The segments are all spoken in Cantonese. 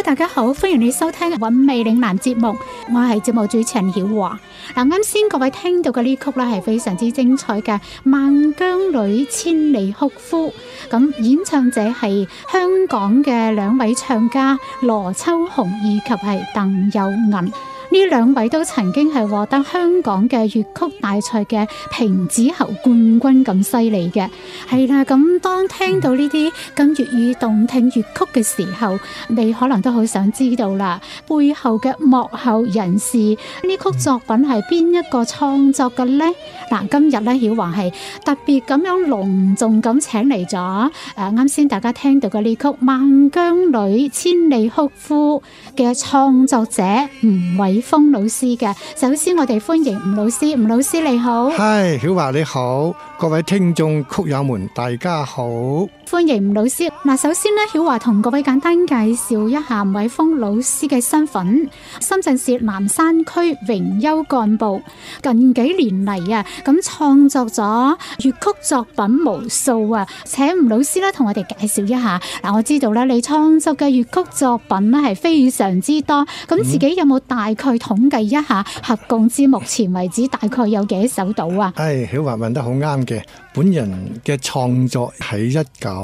Hello， 大家好，歡迎你收聽韻味嶺南節目，我係節目主持人曉華。啱先各位聽到嘅呢曲咧係非常之精彩嘅《孟姜女千里哭夫》，咁演唱者係香港嘅兩位唱家羅秋紅以及係鄧有銀。呢兩位都曾經係獲得香港嘅粵曲大賽嘅評子喉冠軍咁犀利嘅，係啦。咁當聽到呢啲咁粵語動聽粵曲嘅時候，你可能都好想知道啦，背後嘅幕後人士，呢曲作品係邊一個創作嘅呢？嗱，今日咧曉華係特別咁樣隆重咁請嚟咗啱先大家聽到嘅呢曲《孟姜女千里哭夫》嘅創作者吳偉峰老師嘅。首先我哋歡迎吳老師。吳老師你好。 係，曉華你好，各位聽眾曲友們大家好， 歡迎吳老師。嗱，首先咧曉華同各位簡單介紹一下吳偉峰老師嘅身份。深圳市南山區榮休幹部，近幾年嚟啊，咁創作咗粵曲作品無數啊，請吳老師咧同我哋介紹一下。嗱，我知道咧你創作嘅粵曲作品咧係非常之多，咁自己有冇大概統計一下，合共至目前為止大概有幾首到啊？ 係，曉華問得好啱嘅。本人嘅創作喺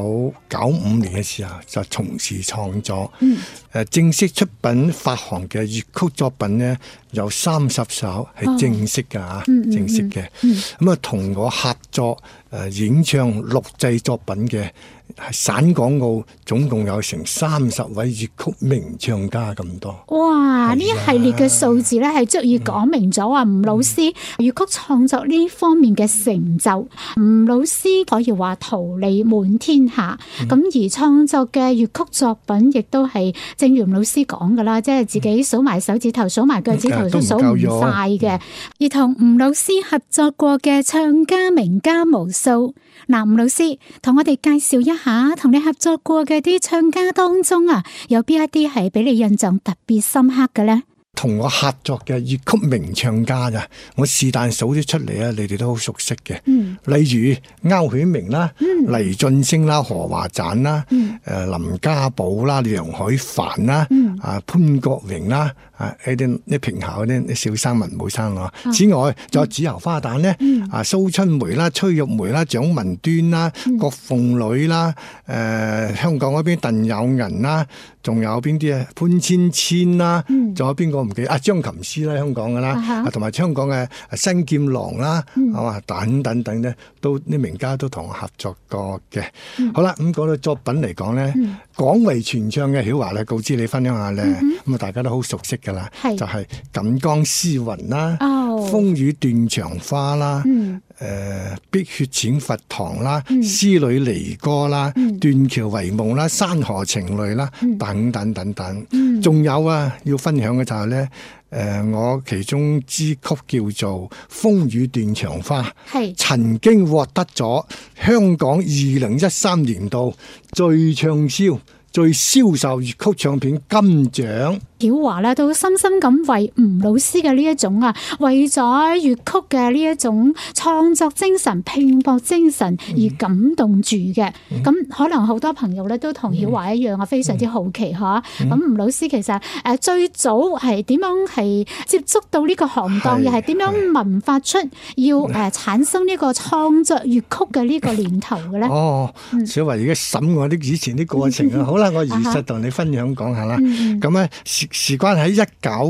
1995年嘅時候就從事創作，正式出品發行嘅粵曲作品呢有30首係正式嘅正式嘅。咁啊同我合作演唱錄製作品嘅省港澳總共有成30位粵曲名唱家咁多。 哇！呢一系列嘅數字咧係足以講明咗吳老師粵曲創作呢方面嘅成就。吳老師可以話桃李滿天下，咁而創作嘅粵曲作品亦都係正如吳老師講噶啦，即係自己數埋手指頭、數埋腳趾頭都數唔晒嘅。而同吳老師合作過嘅唱家名家無數。嗱，吳老師同我哋介紹一下，同你合作過嘅啲唱家當中啊，有邊一啲係俾你印象特別深刻嘅呢？ 同我合作嘅粵曲名唱家咋，我是但數咗出嚟啊，你哋都好熟悉嘅。例如歐許明啦、黎俊升啦、何華贊啦、林家寶啦、梁海帆啦、潘國榮啦，呢啲平校嗰啲小生文武生咯。此外，仲有紫喉花旦咧，蘇春梅啦、崔玉梅啦、蔣文端啦、郭鳳女啦，香港嗰邊鄧有銀啦，仲有邊啲啊？潘千千啦，仲有邊個唔記得？張琴師啦，香港噶啦，同埋香港嘅新劍郎啦，係嘛？等等等咧，都啲名家都同我合作過嘅。好啦，咁講到作品嚟講咧，廣為傳唱嘅曉華咧，告知你分享下咧，咁啊大家都好熟悉噶啦，就係《錦江詩雲》啦，《風雨斷腸花》啦，碧血淺佛堂啦，詩女離歌啦，斷橋遺夢啦，山河情淚啦，等等等等，仲有啊，要分享嘅就係咧，我其中支曲叫做《風雨斷腸花》，曾經獲得咗香港2013年度最暢銷、最銷售粵曲唱片金獎。曉華咧都深深咁為吳老師嘅呢一種為咗粵曲嘅呢一種創作精神、拼搏精神而感動住嘅。咁可能好多朋友咧都同曉華一樣非常之好奇吓。咁吳老師其實最早係點樣係接觸到呢個行當，又係點樣萌發出要產生呢個創作粵曲嘅呢個念頭嘅咧？ 小華而家審我啲以前啲過程啊。好啦，我如實同你分享講下啦。咁咧事關喺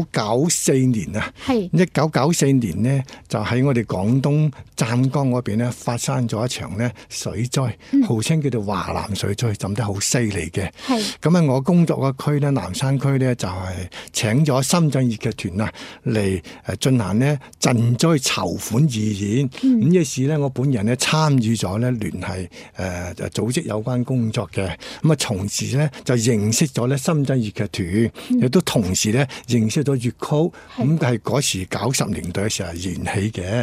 1994年啊，1994年呢，就喺我哋廣東湛江嗰邊呢發生咗一場呢水災，號稱叫做華南水災，浸得好犀利嘅。咁喺我工作個區呢，南山區呢，就係請咗深圳粵劇團啊嚟進行呢賑災籌款義演。咁於是呢，我本人呢參與咗呢聯繫組織有關工作嘅。咁啊從此呢，就認識咗呢深圳粵劇團，亦都同時咧認識咗粵曲，咁係嗰時90年代嘅時候燃起嘅。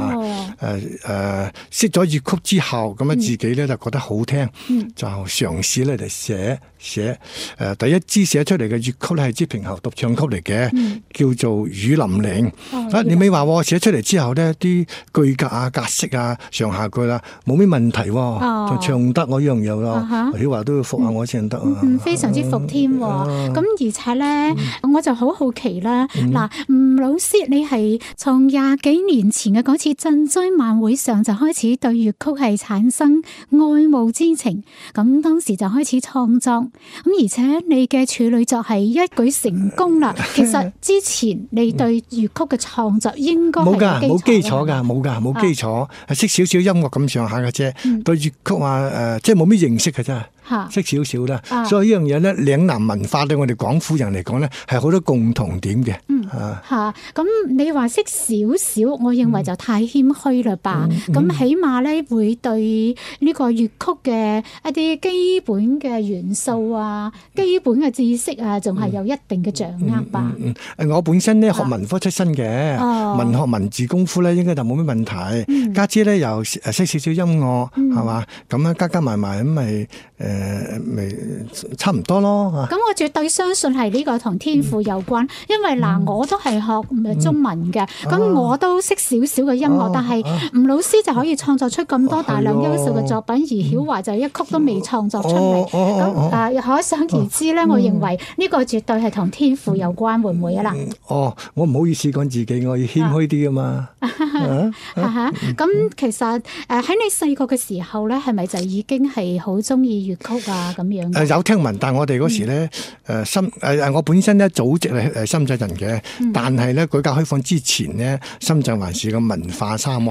識咗粵曲之後，咁自己咧就覺得好聽，就嘗試咧嚟寫。第一支寫出嚟嘅粵曲咧係支平喉獨唱曲嚟嘅，叫做《雨霖鈴》。你咪話我寫出嚟之後呢，啲句格啊、格式啊、上下句啦，冇咩問題，就唱得我一樣有咯。曉華都要服下我先得啊！ 非常之服添。咁而且咧，我就好好奇啦。嗱，吳老師，你係從20幾年前嘅嗰次賑災晚會上就開始對粵曲係產生愛慕之情，咁當時就開始創作。咁而且你嘅處女作係一舉成功啦。其實之前你對粵曲嘅創作應該係冇基礎㗎，冇基礎，係識少少音樂咁上下嘅啫。對粵曲話即係冇咩認識嘅啫。識少少啦，所以呢樣嘢咧，嶺南文化對我哋廣府人嚟講咧，係好多共同點嘅。 咁你話識少少，我認為就太謙虛啦吧。咁起碼咧會對呢個粵曲嘅一啲基本嘅元素啊、基本嘅知識啊，仲係有一定嘅掌握吧。 我本身咧學文科出身嘅，文學文字功夫咧應該就冇咩問題。家姐咧又識少少音樂，係嘛？咁樣加埋咁咪咪差唔多咯。咁我絕對相信係呢個同天賦有關，因為我都係學中文嘅，咁我都識少少嘅音樂，但係吳老師就可以創作出咁多大量優秀嘅作品，而曉華就一曲都未創作出嚟。咁可想而知咧，我認為呢個絕對係同天賦有關，會唔會啊啦？ 我唔好意思講自己，我要謙虛啲噶嘛。 咁其實喺你細個嘅時候咧，係咪就已經係好中意粵曲啊咁樣？ 有聽聞，但係我哋嗰時咧，我本身咧祖籍係深圳人嘅，但係咧改革開放之前咧，深圳還是個文化沙漠。